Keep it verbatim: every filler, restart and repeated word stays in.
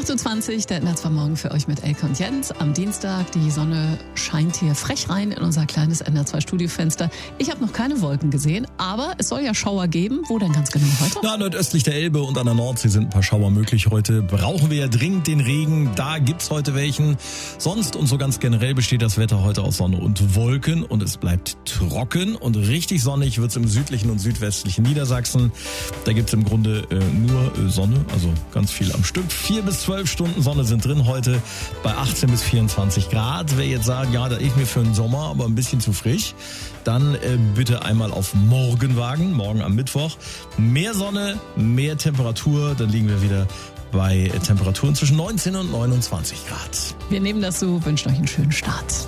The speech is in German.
acht Uhr zwanzig, der N R zwei Morgen für euch mit Elke und Jens. Am Dienstag, die Sonne scheint hier frech rein in unser kleines N R zwei Studiofenster. Ich habe noch keine Wolken gesehen, aber es soll ja Schauer geben. Wo denn ganz genau heute? Na, nordöstlich der Elbe und an der Nordsee sind ein paar Schauer möglich heute. Brauchen wir ja dringend den Regen, da gibt's heute welchen. Sonst und so ganz generell besteht das Wetter heute aus Sonne und Wolken und es bleibt trocken und richtig sonnig wird's im südlichen und südwestlichen Niedersachsen. Da gibt's im Grunde äh, nur äh, Sonne, also ganz viel am Stück. Vier bis zwölf Stunden Sonne sind drin heute bei achtzehn bis vierundzwanzig Grad. Wer jetzt sagt, ja, da ist mir für den Sommer aber ein bisschen zu frisch, dann äh, bitte einmal auf morgen wagen, morgen am Mittwoch. Mehr Sonne, mehr Temperatur, dann liegen wir wieder bei Temperaturen zwischen neunzehn und neunundzwanzig Grad. Wir nehmen das so, wünschen euch einen schönen Start.